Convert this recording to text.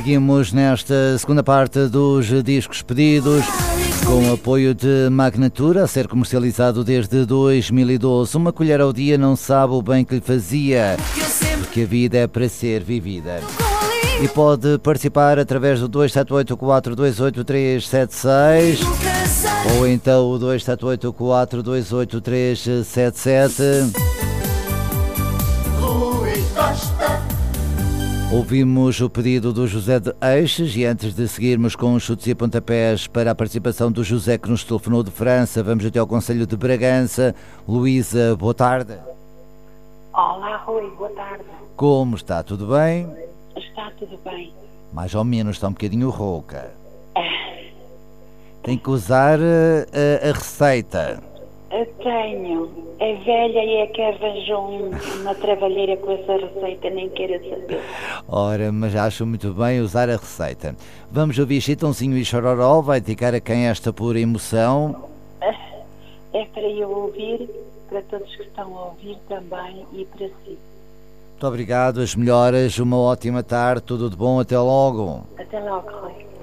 Seguimos nesta segunda parte dos discos pedidos, com o apoio de Magnatura, a ser comercializado desde 2012. Uma colher ao dia não sabe o bem que lhe fazia, porque a vida é para ser vivida. E pode participar através do 278-428-376 ou então o 278-428-377. Ouvimos o pedido do José de Eixes e antes de seguirmos com os chutes e pontapés para a participação do José que nos telefonou de França, vamos até ao Concelho de Bragança. Luísa, boa tarde. Olá, Rui, boa tarde. Como está? Tudo bem? Está tudo bem. Mais ou menos, está um bocadinho rouca. Tem que usar a receita. Eu tenho. É velha e é que arranjou uma trabalheira com essa receita, nem queira saber. Ora, mas acho muito bem usar a receita. Vamos ouvir Chitãozinho e Chororó, vai dedicar a quem esta pura emoção? É para eu ouvir, para todos que estão a ouvir também e para si. Muito obrigado, as melhoras, uma ótima tarde, tudo de bom, até logo. Até logo, Rui.